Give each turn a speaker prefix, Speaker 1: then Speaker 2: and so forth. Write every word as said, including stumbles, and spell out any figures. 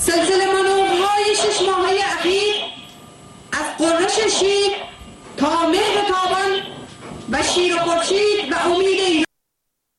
Speaker 1: سلسله منوب‌های شش ماهه اخیر از قررش شیر تا مهر تابان و شیر و خورشید و